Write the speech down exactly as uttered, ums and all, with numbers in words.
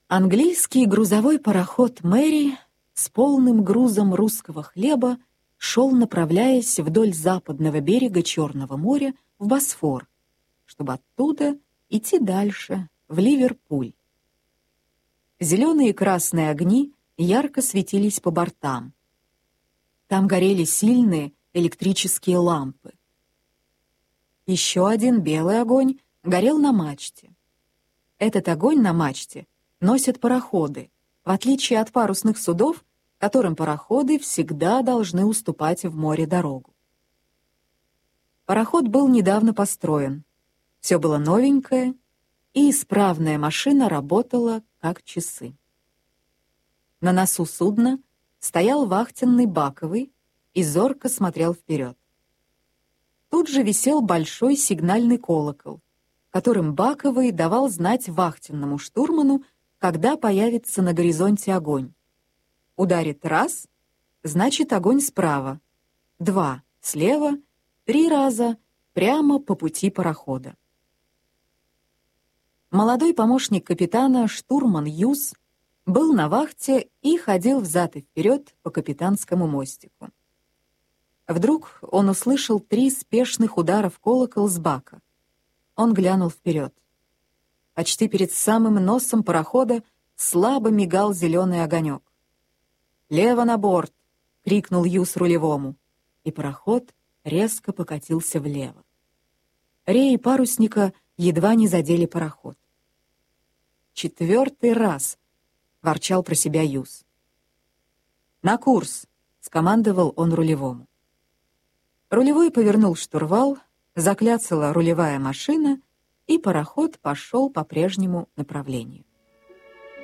Английский грузовой пароход «Мэри» с полным грузом русского хлеба шел, направляясь вдоль западного берега Черного моря в Босфор, чтобы оттуда идти дальше, в Ливерпуль. Зеленые и красные огни ярко светились по бортам. Там горели сильные электрические лампы. Еще один белый огонь горел на мачте. Этот огонь на мачте носят пароходы, в отличие от парусных судов, которым пароходы всегда должны уступать в море дорогу. Пароход был недавно построен. Все было новенькое, и исправная машина работала как часы. На носу судна стоял вахтенный Баковый и зорко смотрел вперед. Тут же висел большой сигнальный колокол, которым Баковый давал знать вахтенному штурману, когда появится на горизонте огонь. Ударит раз, значит огонь справа, два слева, три раза прямо по пути парохода. Молодой помощник капитана, штурман Юс, был на вахте и ходил взад и вперед по капитанскому мостику. Вдруг он услышал три спешных удара в колокол с бака. Он глянул вперед. Почти перед самым носом парохода слабо мигал зеленый огонек. «Лево на борт!» — крикнул Юс рулевому, и пароход резко покатился влево. Реи парусника едва не задели пароход. «Четвертый раз!» — ворчал про себя Юс. «На курс!» — скомандовал он рулевому. Рулевой повернул штурвал, закляцала рулевая машина, и пароход пошел по прежнему направлению.